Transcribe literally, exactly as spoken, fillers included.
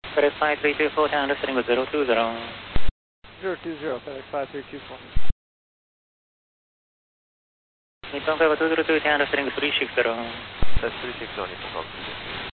FedEx five three two four, down listening with zero two zero. zero two zero, FedEx five three two four. Nippon Fiber two zero two, down listening with three six zero. That's three six zero, Nippon Fiber two zero two.